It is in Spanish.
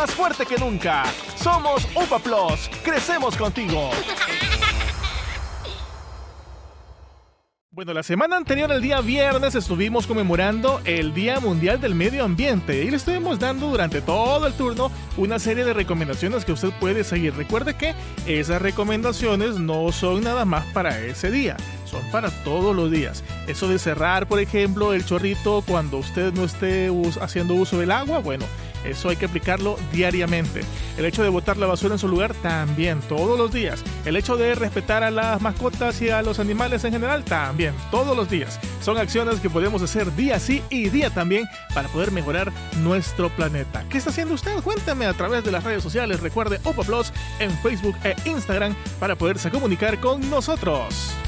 más fuerte que nunca. Somos UPA Plus, crecemos contigo. Bueno, la semana anterior, el día viernes, estuvimos conmemorando el Día Mundial del Medio Ambiente y le estuvimos dando durante todo el turno una serie de recomendaciones que usted puede seguir. Recuerde que esas recomendaciones no son nada más para ese día, son para todos los días. Eso de cerrar, por ejemplo, el chorrito cuando usted no esté haciendo uso del agua, bueno, eso hay que aplicarlo diariamente. El hecho de botar la basura en su lugar, también, todos los días. El hecho de respetar a las mascotas y a los animales en general, también, todos los días. Son acciones que podemos hacer día sí y día también para poder mejorar nuestro planeta. ¿Qué está haciendo usted? Cuéntame a través de las redes sociales. Recuerde UPA Plus en Facebook e Instagram para poderse comunicar con nosotros.